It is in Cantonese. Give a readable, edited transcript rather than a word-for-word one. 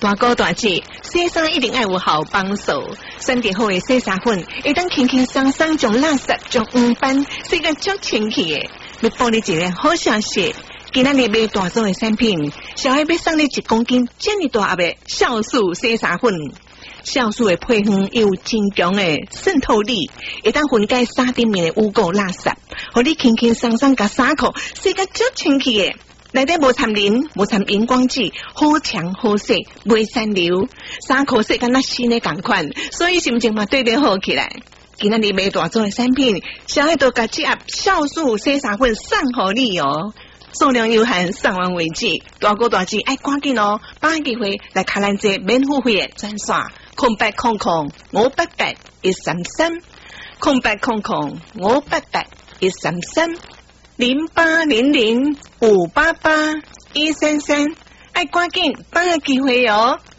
大哥大姐，洗衫一定要有好帮手。选择好的洗衫粉，会当轻轻松松将垃圾、将黄斑洗个足清气的。要报你一个好消息，今仔日买大宗的产品，小孩要送你1公斤这么大盒的酵素洗衫粉。酵素的配方有真强的渗透力，会当分解衫顶面的污垢垃圾，互你轻轻松松甲衫裤洗个足清气的。内底无掺磷，无掺荧光剂，好强好洗，袂散流，衫裤洗敢若新的同款，所以心情嘛对得好起来。今仔日买大宗的产品，小爱都甲这盒酵素洗衫粉送互你哦，数量有限，送完为止。大哥大姐爱赶紧哦，把握机会来卡咱这免付费的专线0800588133 0800588133。0800588133，爱赶紧把握机会哦。